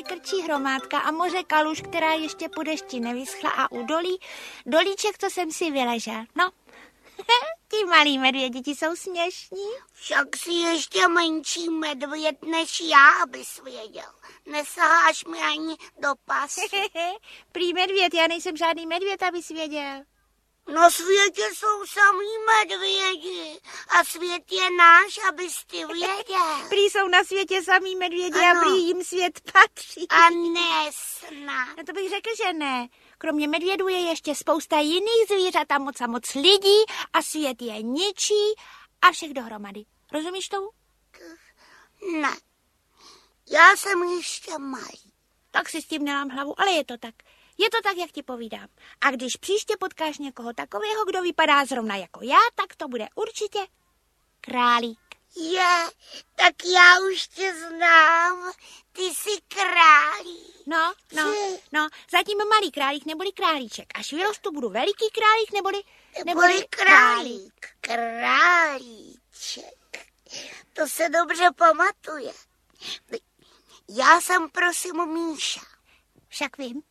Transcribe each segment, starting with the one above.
je krčí hromádka a moře kaluž, která ještě po dešti nevyschla a údolí, dolíček, co jsem si vyležel. No, ti malí medvědi, ti jsou směšní. Však jsi ještě menší medvěd než já, abys věděl. Nesaháš mi ani do pasy. Prý medvěd, já nejsem žádný medvěd, abys věděl. Na světě jsou samý medvědi a svět je náš, abys ty věděl. Prý jsou na světě samý medvědi Ano. a prý jim svět patří. A ne snad. No to bych řekl, že ne. Kromě medvědů je ještě spousta jiných zvířat a moc lidí a svět je ničí a všech dohromady. Rozumíš tomu? Ne. Já jsem ještě malý. Tak si s tím nelám hlavu, ale je to tak. Je to tak, jak ti povídám. A když příště potkáš někoho takového, kdo vypadá zrovna jako já, tak to bude určitě králík. Tak já už tě znám. Ty jsi králík. No, zatím malý králík neboli králíček. Až vyrostu, budu veliký králík Neboli králík. Králíček. To se dobře pamatuje. Já jsem prosím Míša. Však vím.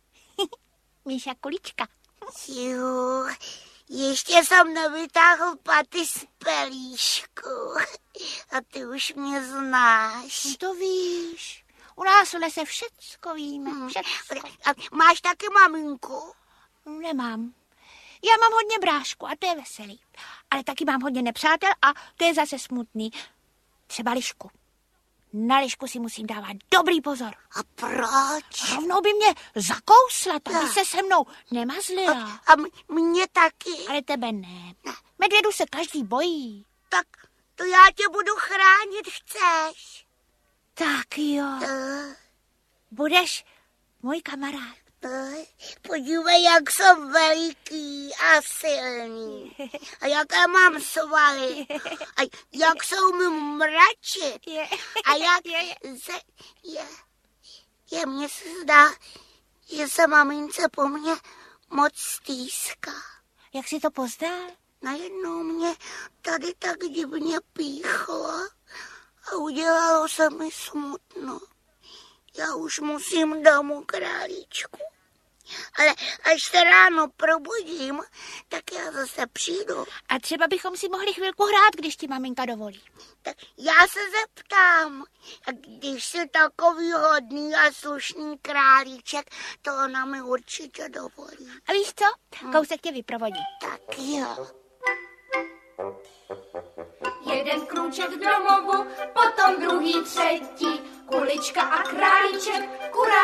Míša Kulička. Jo, ještě jsem nevytáhl paty z pelíšku. A ty už mě znáš. No to víš. U nás v lese všecko víme. Všecko. A máš taky maminku? Nemám. Já mám hodně brášku a to je veselý. Ale taky mám hodně nepřátel a to je zase smutný. Třeba Lišku. Na Lišku si musím dávat dobrý pozor. A proč? Rovnou by mě zakousla, tak by se se mnou nemazlila. A mě taky. Ale tebe ne. Medvědu se každý bojí. Tak to já tě budu chránit, chceš? Tak jo. Budeš můj kamarád. Podívej, jak jsem veliký a silný. A jaké mám svaly. A jak se umím mračit. A jak mně se zdá, že se mamince po mně moc stýská. Jak jsi to poznal? Najednou mě tady tak divně píchlo a udělalo se mi smutno. Já už musím domů, králíčku. Ale až se ráno probudím, tak já zase přijdu. A třeba bychom si mohli chvilku hrát, když ti maminka dovolí. Tak já se zeptám. A když jsi takový hodný a slušný králíček, to ona mi určitě dovolí. A víš co? Kousek tě vyprovodí. Tak jo. Jeden krůček k domovu, potom druhý, třetí, Kulička a králíček, kurá.